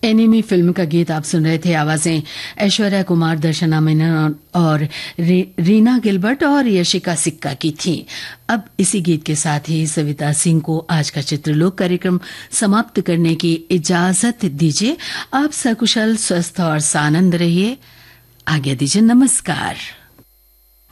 Enemy film का गीत आप सुन रहे थे। आवाजें ऐश्वर्या कुमार, दर्शना मेनन और रीना गिलबर्ट और यशिका सिक्का की थी। अब इसी गीत के साथ ही सविता सिंह को आज का चित्रलोक कार्यक्रम समाप्त करने की इजाजत दीजिए। आप सकुशल, स्वस्थ और सानंद रहिए। आज्ञा दीजिए। नमस्कार।